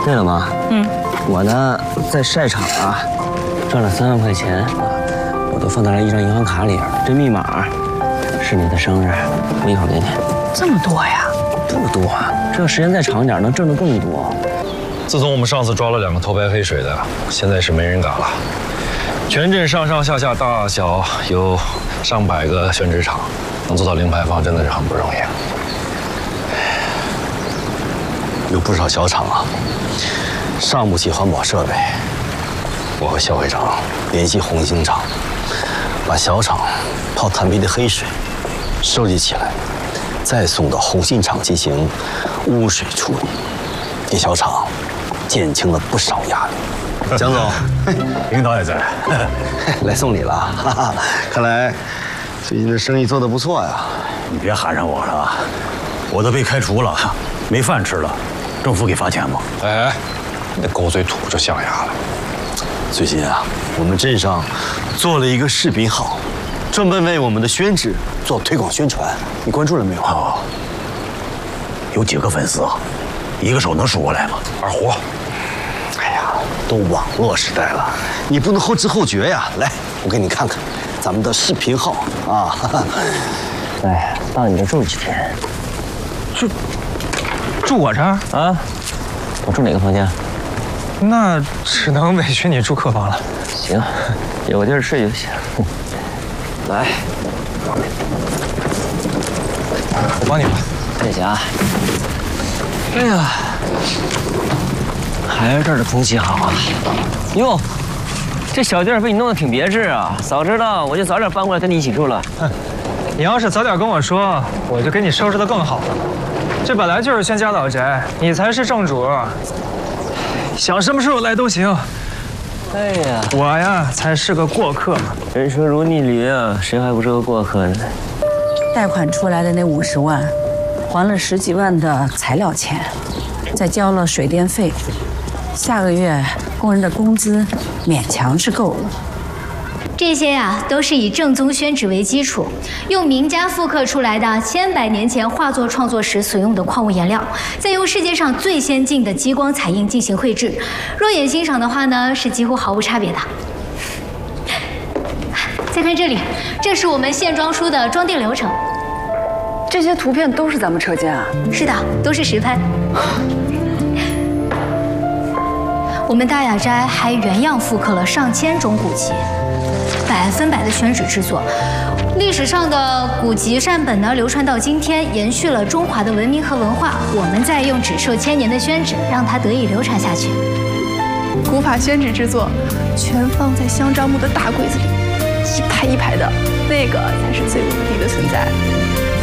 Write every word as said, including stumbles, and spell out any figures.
对了妈，嗯，我呢在晒场啊，赚了三万块钱啊，我都放在了一张银行卡里。这密码是你的生日，我一会儿给你。 这么多呀？ 不多啊，这个时间再长点，能挣得更多。 自从我们上次抓了两个偷白黑水的，现在是没人敢了。全镇上上下下大小有上百个宣纸厂，能做到零排放真的是很不容易。 有不少小厂啊，上不起环保设备。我和肖会长联系红星厂，把小厂泡炭啤的黑水收集起来，再送到红星厂进行污水处理，给小厂减轻了不少压力。蒋总， 领导也在， 来送礼了。哈哈，看来最近这生意做得不错呀。 你别喊上我了，我都被开除了，没饭吃了。政府给发钱吗？ 哎，你的狗嘴吐着象牙了。 最近啊，我们镇上做了一个视频号，专门为我们的宣纸做推广宣传，你关注了没有？ 哦，有几个粉丝啊？一个手能数过来吗？ 二胡， 哎呀，都网络时代了，你不能后知后觉呀。来，我给你看看咱们的视频号啊。 哎，到你这住几天？ 住住我这儿啊？我住哪个房间？ 那只能委屈你住客房了。 行，有个地儿睡就行。来， 我帮你吧。 谢谢啊。哎呀，还是这儿的空气好啊。哟，这小地儿被你弄得挺别致啊！早知道我就早点搬过来跟你一起住了。 哼，你要是早点跟我说，我就给你收拾得更好了。这本来就是宣家老宅，你才是正主，想什么时候来都行。 哎呀， 我呀才是个过客。 人生如逆旅啊，谁还不是个过客呢？ 贷款出来的那五十万，还了十几万的材料钱，再交了水电费，下个月工人的工资勉强是够了。 这些呀、啊，都是以正宗宣纸为基础，用名家复刻出来的千百年前画作创作时所用的矿物颜料，再用世界上最先进的激光彩印进行绘制。肉眼欣赏的话呢，是几乎毫无差别的。再看这里，这是我们线装书的装订流程。 这些图片都是咱们车间啊？ 是的，都是实拍。我们大雅斋还原样复刻了上千种古籍。百分百的宣纸制作，历史上的古籍善本呢流传到今天，延续了中华的文明和文化。我们再用纸寿千年的宣纸，让它得以流传下去。 古法宣纸制作，全放在香樟木的大柜子里，一排一排的，那个才是最稳定的存在。